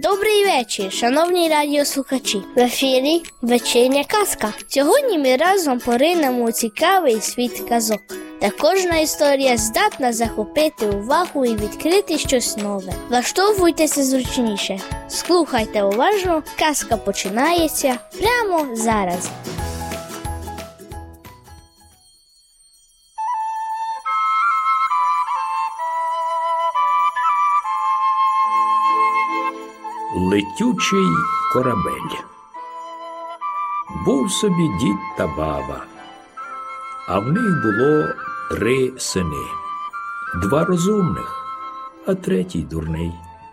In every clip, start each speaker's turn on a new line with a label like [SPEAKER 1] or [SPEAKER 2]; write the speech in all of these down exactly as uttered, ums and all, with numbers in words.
[SPEAKER 1] Добрий вечір, шановні радіослухачі. В ефірі вечірня казка. Сьогодні ми разом поринемо у цікавий світ казок. Та кожна історія здатна захопити увагу і відкрити щось нове. Влаштовуйтеся зручніше. Слухайте уважно, казка починається прямо зараз.
[SPEAKER 2] Летючий корабель. Був собі дід та баба, а в них було три сини. Два розумних, а третій дурний.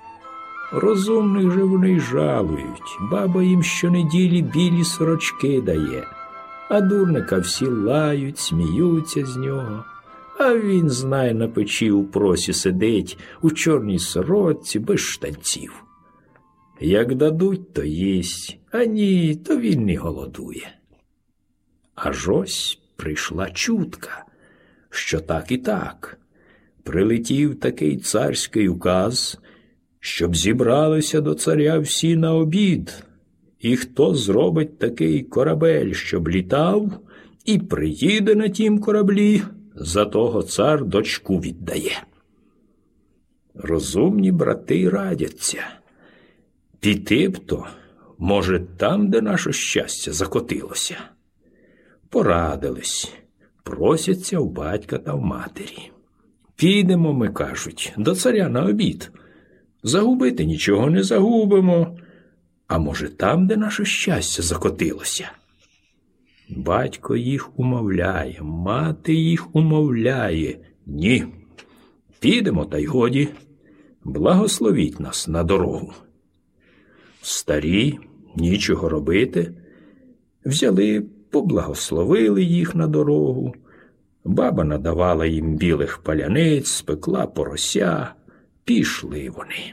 [SPEAKER 2] Розумних же вони й жалують, баба їм щонеділі білі сорочки дає, а дурника всі лають, сміються з нього. А він, знає, на печі у просі сидить, у чорній сорочці, без штанців. Як дадуть, то їсть, а ні, то він не голодує. Аж ось прийшла чутка, що так і так. Прилетів такий царський указ, щоб зібралися до царя всі на обід. І хто зробить такий корабель, щоб літав, і приїде на тім кораблі, за того цар дочку віддає. Розумні брати радяться. Піти б то, може, там, де наше щастя закотилося. Порадились, просяться у батька та в матері. Підемо, ми, кажуть, до царя на обід. Загубити нічого не загубимо, а може, там, де наше щастя закотилося. Батько їх умовляє, мати їх умовляє. Ні, підемо, та й годі, благословіть нас на дорогу. Старі, нічого робити, взяли, поблагословили їх на дорогу. Баба надавала їм білих паляниць, спекла порося, пішли вони.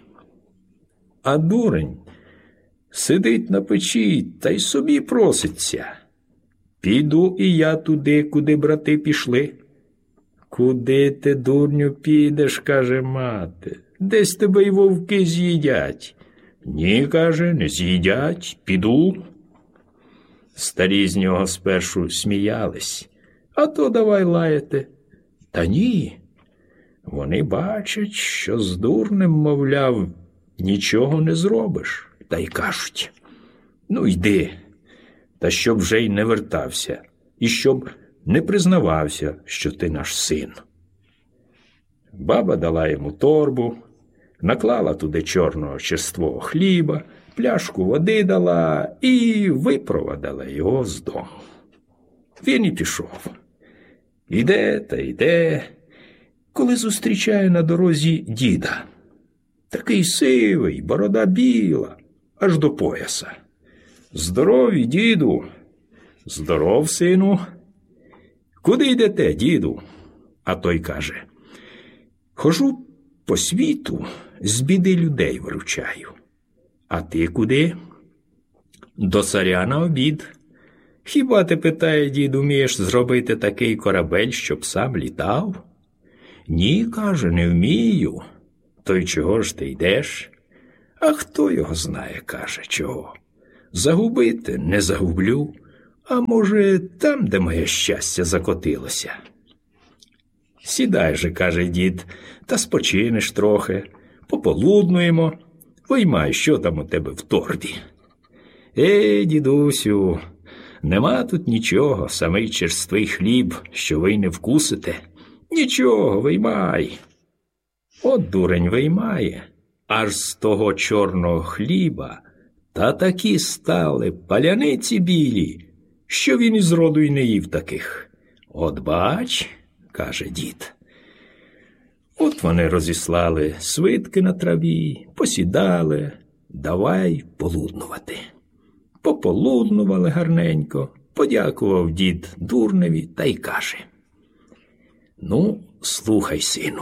[SPEAKER 2] А дурень сидить на печі та й собі проситься. Піду і я туди, куди брати пішли. Куди ти, дурню, підеш, каже мати, десь тебе й вовки з'їдять. Ні, каже, не з'їдять, піду. Старі з нього спершу сміялись, а то давай лаяти. Та ні, вони бачать, що з дурнем, мовляв, нічого не зробиш. Та й кажуть, ну йди, та щоб вже й не вертався, і щоб не признавався, що ти наш син. Баба дала йому торбу, наклала туди чорного черствого хліба, пляшку води дала і випровадила його з дому. Він і пішов. Іде та йде, коли зустрічає на дорозі діда. Такий сивий, борода біла, аж до пояса. Здорові, діду. Здоров, сину. Куди йдете, діду? А той каже, хожу по світу, з біди людей виручаю. А ти куди? До царя на обід. Хіба, ти, питає дід, умієш зробити такий корабель, щоб сам літав? Ні, каже, не вмію. То й чого ж ти йдеш? А хто його знає, каже, чого? Загубити не загублю, а може, там, де моє щастя закотилося. Сідай же, каже дід, та спочинеш трохи, пополуднуємо, виймай, що там у тебе в торбі. Е, дідусю, нема тут нічого, самий черствий хліб, що ви не вкусите. Нічого, виймай. От дурень виймає, аж з того чорного хліба та такі стали паляниці білі, що він із роду й не їв таких. От бач, каже дід. От вони розіслали свитки на траві, посідали, давай полуднувати. Пополуднували гарненько, подякував дід дурневі та й каже, ну, слухай, сину,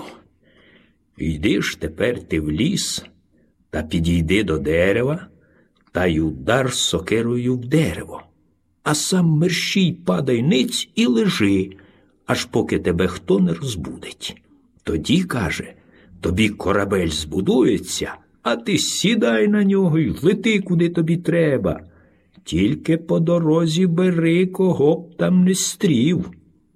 [SPEAKER 2] йди ж тепер ти в ліс та підійди до дерева та й удар сокирою в дерево, а сам мерщій падай ниць і лежи, аж поки тебе хто не розбудить. Тоді, каже, тобі корабель збудується, а ти сідай на нього й лети, куди тобі треба. Тільки по дорозі бери, кого б там не стрів.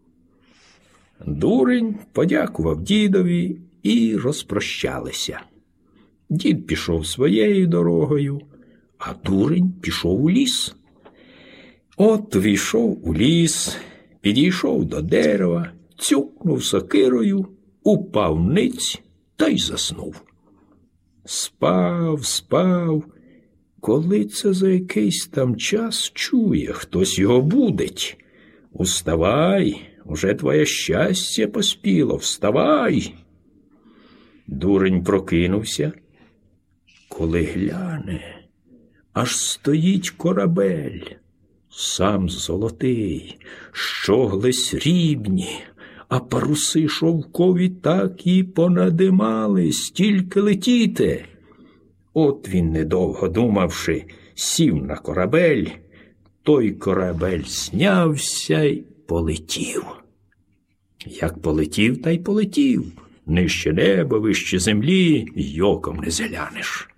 [SPEAKER 2] Дурень подякував дідові і розпрощалися. Дід пішов своєю дорогою, а дурень пішов у ліс. От війшов у ліс, підійшов до дерева, цюкнув сокирою, упав ниць та й заснув. Спав, спав, коли це за якийсь там час чує, хтось його будить. Уставай, уже твоє щастя поспіло, вставай. Дурень прокинувся, коли гляне, аж стоїть корабель, сам золотий, щогли срібні, а паруси шовкові так і понадимали, стільки летіти. От він, недовго думавши, сів на корабель, той корабель знявся й полетів. Як полетів, та й полетів. Нижче неба, вище землі, й оком не зглянеш.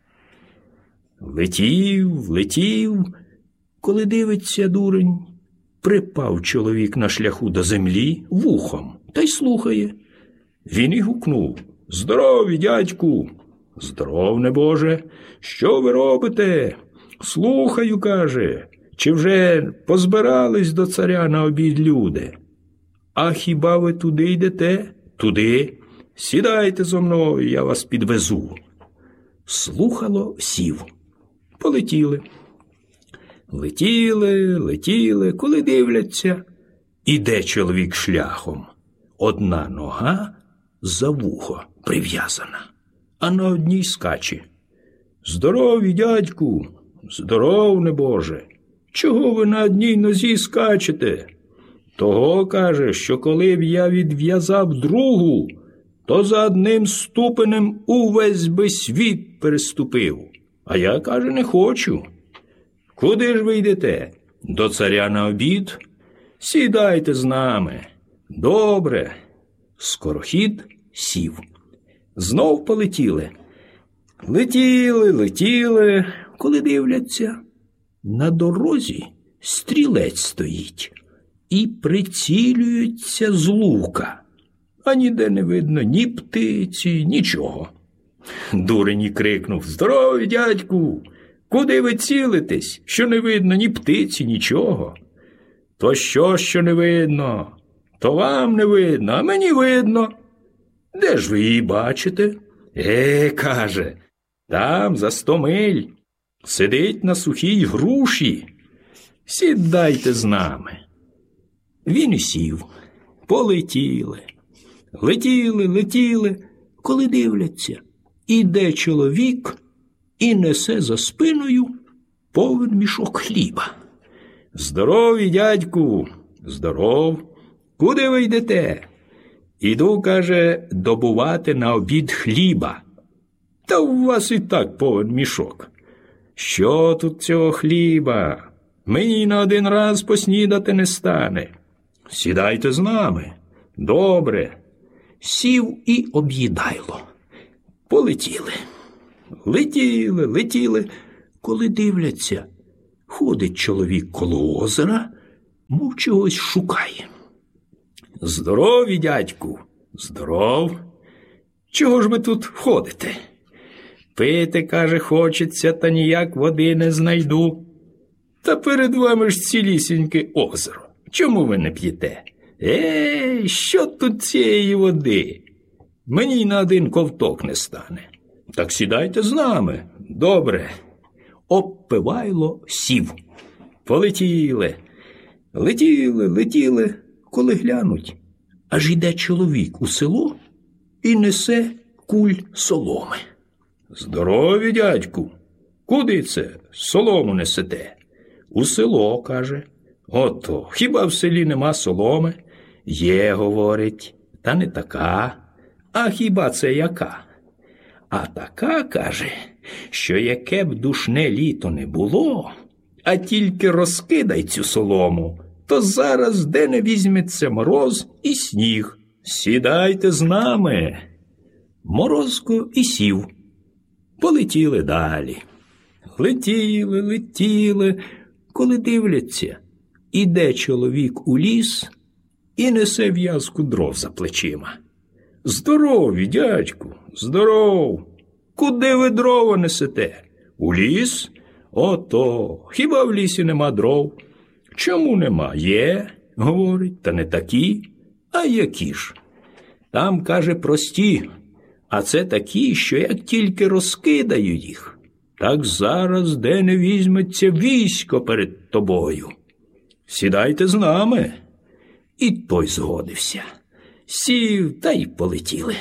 [SPEAKER 2] Летів, летів, коли дивиться дурень, припав чоловік на шляху до землі вухом та й слухає. Він і гукнув: «Здорові, дядьку!» «Здоров, небоже! Що ви робите?» «Слухаю, – каже, – чи вже позбирались до царя на обід люди?» «А хіба ви туди йдете?» «Туди. Сідайте зо мною, я вас підвезу». Слухало, сів. Полетіли. Летіли, летіли, коли дивляться, іде чоловік шляхом. Одна нога за вухо прив'язана, а на одній скаче. «Здорові, дядьку!» «Здоров, небоже! Чого ви на одній нозі скачете?» «Того, – каже, – що коли б я відв'язав другу, то за одним ступенем увесь би світ переступив. А я, – каже, – не хочу». «Куди ж ви йдете?» «До царя на обід». «Сідайте з нами». «Добре». Скорохід сів. Знов полетіли. Летіли, летіли, коли дивляться, на дорозі стрілець стоїть і прицілюється з лука, а ніде не видно ні птиці, нічого. Дурень крикнув: «Здорові, дядьку! Куди ви цілитесь, що не видно ні птиці, нічого?» «То що, що не видно? То вам не видно, а мені видно». «Де ж ви її бачите?» «Е, – каже, – там, за сто миль, сидить на сухій груші. Сідайте з нами». Він і сів. Полетіли. Летіли, летіли, коли дивляться, іде чоловік і несе за спиною повен мішок хліба. «Здорові, дядьку!» «Здоров! Куди ви йдете?» «Іду, – каже, – добувати на обід хліба». «Та у вас і так повен мішок». «Що тут цього хліба? Мені на один раз поснідати не стане». «Сідайте з нами». «Добре». Сів і об'їдайло. Полетіли. Летіли, летіли, коли дивляться, ходить чоловік коло озера, мов чогось шукає. «Здорові, дядьку!» «Здоров! Чого ж ви тут ходите?» «Пити, – каже, – хочеться, та ніяк води не знайду». «Та перед вами ж цілісіньке озеро. Чому ви не п'єте?» «Ей, що тут цієї води? Мені на один ковток не стане». «Так сідайте з нами». «Добре». Обпивайло сів. Полетіли. Летіли, летіли, коли глянуть, аж іде чоловік у село і несе куль соломи. «Здорові, дядьку! Куди це солому несете?» «У село», – каже. «Ото, хіба в селі нема соломи?» «Є, – говорить, – та не така». «А хіба це яка?» «А така, – каже, – що яке б душне літо не було, а тільки розкидай цю солому, то зараз де не візьметься мороз і сніг. Сідайте з нами». Морозко і сів. Полетіли далі. Летіли, летіли, коли дивляться, іде чоловік у ліс і несе в'язку дров за плечима. «Здорові, дядьку, здоров! Куди ви дрова несете? У ліс? Ото, хіба в лісі нема дров? Чому нема? Є, говорить, та не такі. А які ж? Там, каже, прості, а це такі, що як тільки розкидаю їх, так зараз де не візьметься військо перед тобою. Сідайте з нами». І той згодився. Сів та й полетіли.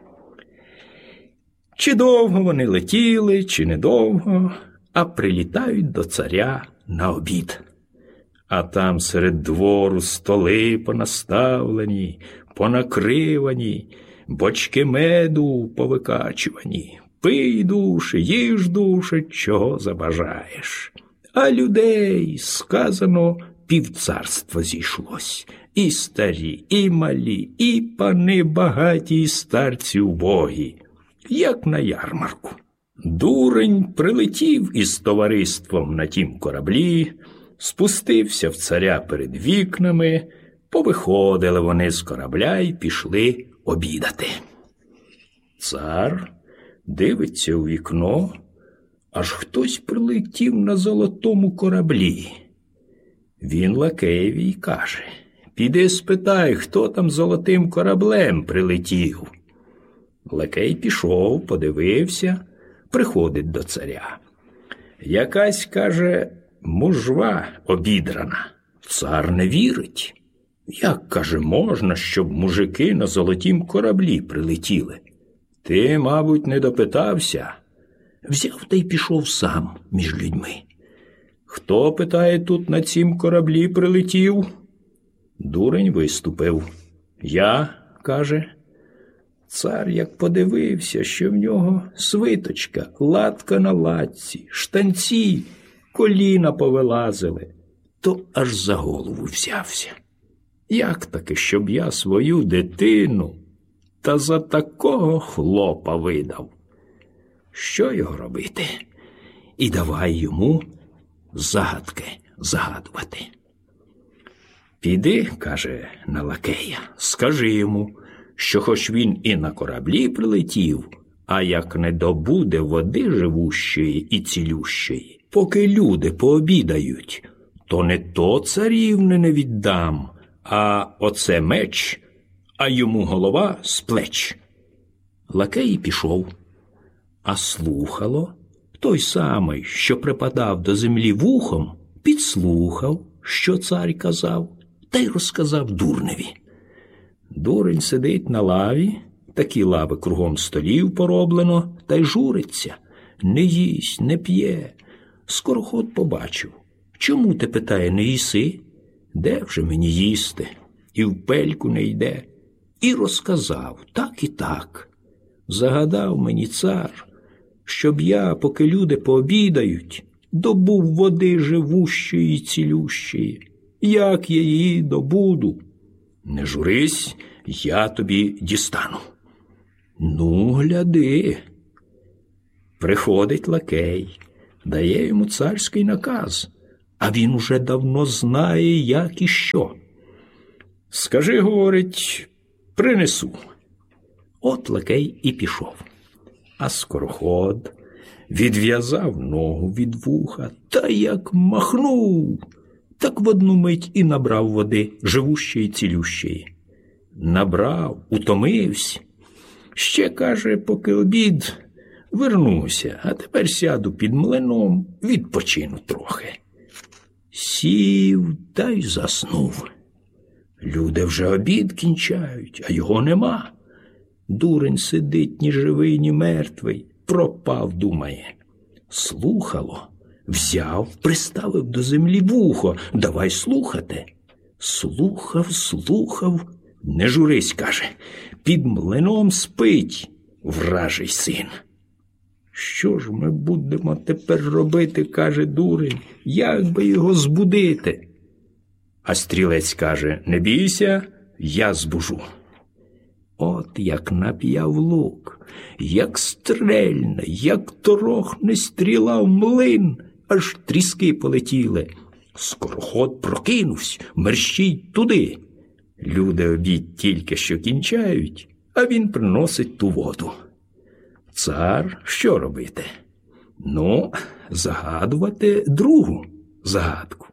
[SPEAKER 2] Чи довго вони летіли, чи недовго, а прилітають до царя на обід. А там серед двору столи понаставлені, понакривані, бочки меду повикачувані. Пий, душе, їж, душе, чого забажаєш. А людей, сказано, півцарства зійшлось. І старі, і малі, і пани багаті, і старці убогі, як на ярмарку. Дурень прилетів із товариством на тім кораблі, спустився в царя перед вікнами, повиходили вони з корабля й пішли обідати. Цар дивиться у вікно, аж хтось прилетів на золотому кораблі. Він лакеєві й каже: «Піди спитай, хто там золотим кораблем прилетів». Лакей пішов, подивився, приходить до царя. Якась, каже, мужва обідрана. Цар не вірить. Як, каже, можна, щоб мужики на золотім кораблі прилетіли? Ти, мабуть, не допитався. Взяв та й пішов сам між людьми. Хто, питає, тут на цім кораблі прилетів? Дурень виступив. Я, каже. Цар як подивився, що в нього свиточка, латка на латці, штанці, коліна повилазили, то аж за голову взявся. Як таки, щоб я свою дитину та за такого хлопа видав? Що його робити? І давай йому загадки загадувати. Піди, каже, на лакея, скажи йому, що хоч він і на кораблі прилетів, а як не добуде води живущої і цілющої, поки люди пообідають, то не то царівни не віддам, а оце меч, а йому голова з плеч. Лакей пішов, а слухало той самий, що припадав до землі вухом, підслухав, що цар казав, та й розказав дурневі. Дурень сидить на лаві, такі лави кругом столів пороблено, та й журиться, не їсть, не п'є. Скороход побачив. Чому, ти, питає, не їси? Де вже мені їсти? І в пельку не йде. І розказав, так і так. Загадав мені цар, щоб я, поки люди пообідають, добув води живущої і цілющої. Як я її добуду? Не журись, я тобі дістану. Ну, гляди. Приходить лакей, дає йому царський наказ, а він уже давно знає, як і що. Скажи, говорить, принесу. От лакей і пішов. А скороход відв'язав ногу від вуха, та як махнув, так в одну мить і набрав води, живущої, цілющої. Набрав, утомився. Ще, каже, поки обід, вернуся, а тепер сяду під млином, відпочину трохи. Сів та й заснув. Люди вже обід кінчають, а його нема. Дурень сидить ні живий, ні мертвий, пропав, думає. Слухало. Взяв, приставив до землі вухо. Давай слухати. Слухав, слухав. Не журись, каже. Під млином спить вражий син. Що ж ми будемо тепер робити, каже дурень. Як би його збудити? А стрілець каже, не бійся, я збужу. От як нап'яв лук, як стрельне, як торохне стріла в млин, аж тріски полетіли. Скороход прокинувсь, мерщій туди. Люди обід тільки що кінчають, а він приносить ту воду. Цар що робити? Ну, загадувати другу загадку.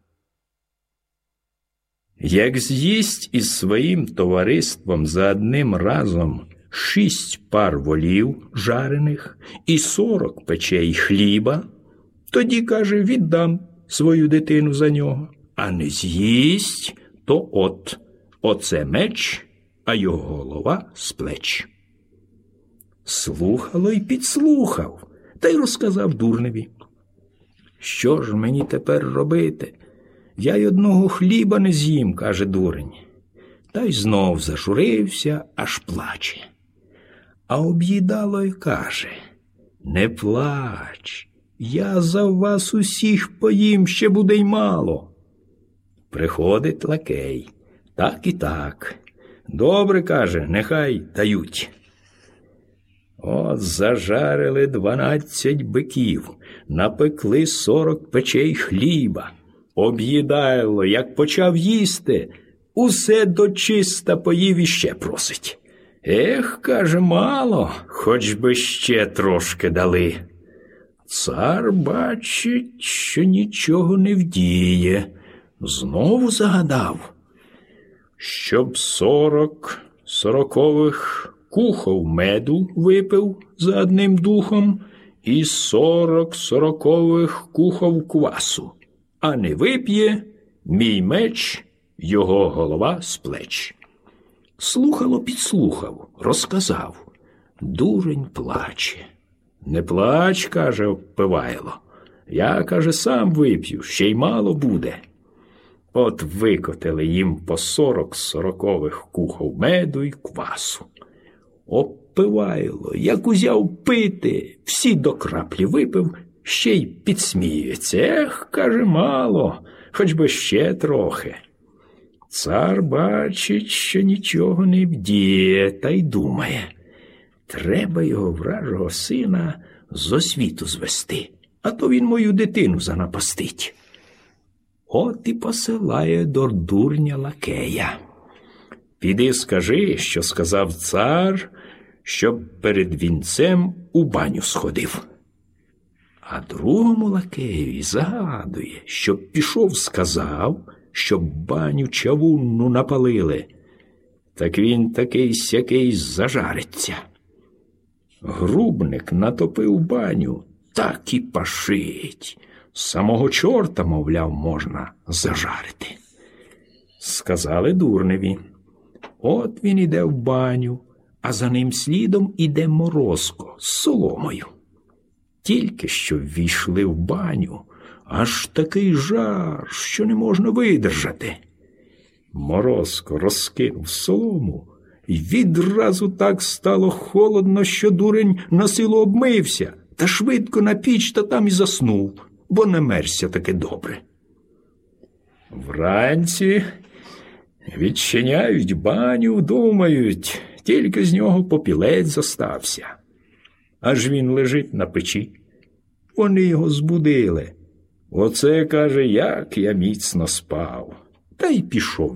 [SPEAKER 2] Як з'їсть із своїм товариством за одним разом шість пар волів жарених і сорок печей хліба, тоді, каже, віддам свою дитину за нього. А не з'їсть, то от, оце меч, а його голова з плеч. Слухало й підслухав, та й розказав дурневі. Що ж мені тепер робити? Я й одного хліба не з'їм, каже дурень. Та й знов зажурився, аж плаче. А об'їдало й каже: не плач, я за вас усіх поїм, ще буде й мало. Приходить лакей. Так і так. Добре, каже, нехай дають. От зажарили дванадцять биків, напекли сорок печей хліба. Об'їдайло, як почав їсти, усе дочиста поїв і ще просить. Ех, каже, мало, хоч би ще трошки дали. Цар бачить, що нічого не вдіє. Знову загадав, щоб сорок сорокових кухов меду випив за одним духом і сорок сорокових кухов квасу. А не вип'є, мій меч, його голова з плеч. Слухало, підслухав, розказав. Дурень плаче. Не плач, каже Обпивайло. Я, каже, сам вип'ю, ще й мало буде. От викотили їм по сорок сорокових кухов меду й квасу. Обпивайло, як узяв пити, всі до краплі випив, ще й підсміюється. Ех, каже, мало, хоч би ще трохи. Цар бачить, що нічого не вдіє, та й думає, треба його вражого сина зо світу звести, а то він мою дитину занапастить. От і посилає до дурня лакея. Піди скажи, що сказав цар, щоб перед вінцем у баню сходив. А другому лакеєві загадує, щоб пішов сказав, щоб баню чавунну напалили. Так він такий сякий зажариться. Грубник натопив баню, так і пашить. Самого чорта, мовляв, можна зажарити. Сказали дурневі. От він іде в баню, а за ним слідом іде Морозко з соломою. Тільки що ввійшли в баню, аж такий жар, що не можна видержати. Морозко розкинув солому, і відразу так стало холодно, що дурень на силу обмився, та швидко на піч та там і заснув, бо намерзся таки добре. Вранці відчиняють баню, думають, тільки з нього попілець зостався. Аж він лежить на печі. Вони його збудили. Оце, каже, як я міцно спав. Та й пішов